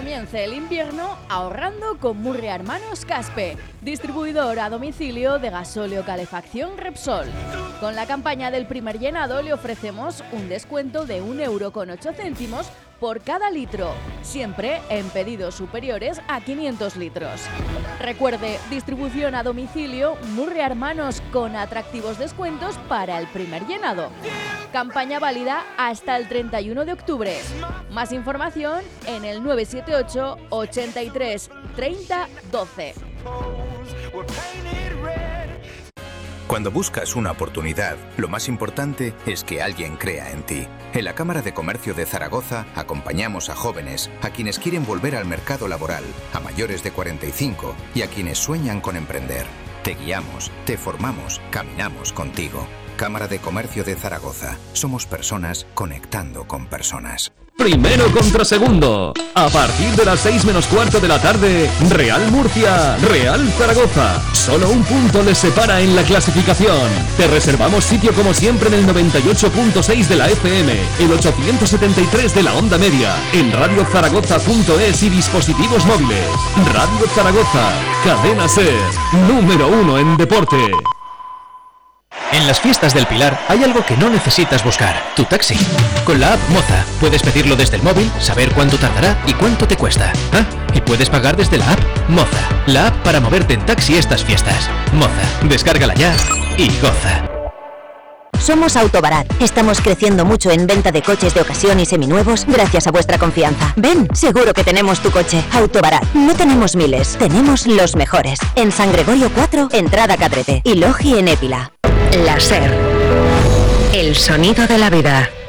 comience el invierno ahorrando con Murria Hermanos Caspe, distribuidor a domicilio de gasóleo calefacción Repsol. Con la campaña del primer llenado le ofrecemos un descuento de 1,08 € por cada litro, siempre en pedidos superiores a 500 litros. Recuerde, distribución a domicilio Murria Hermanos con atractivos descuentos para el primer llenado. Campaña válida hasta el 31 de octubre. Más información en el 978 83 30 12. Cuando buscas una oportunidad, lo más importante es que alguien crea en ti. En la Cámara de Comercio de Zaragoza acompañamos a jóvenes, a quienes quieren volver al mercado laboral, a mayores de 45 y a quienes sueñan con emprender. Te guiamos, te formamos, caminamos contigo. Cámara de Comercio de Zaragoza. Somos personas conectando con personas. Primero contra segundo. A partir de las 6 menos cuarto de la tarde, Real Murcia, Real Zaragoza. Solo un punto les separa en la clasificación. Te reservamos sitio como siempre en el 98.6 de la FM, el 873 de la onda media, en radiozaragoza.es y dispositivos móviles. Radio Zaragoza, cadena SER, número 1 en deporte. En las fiestas del Pilar hay algo que no necesitas buscar, tu taxi. Con la app Moza puedes pedirlo desde el móvil, saber cuánto tardará y cuánto te cuesta. Y puedes pagar desde la app Moza, la app para moverte en taxi estas fiestas. Moza, descárgala ya y goza. Somos Autobarat. Estamos creciendo mucho en venta de coches de ocasión y seminuevos gracias a vuestra confianza. Ven, seguro que tenemos tu coche. Autobarat. No tenemos miles, tenemos los mejores. En San Gregorio 4, entrada Cadrete. Y Logi en Épila. La SER. El sonido de la vida.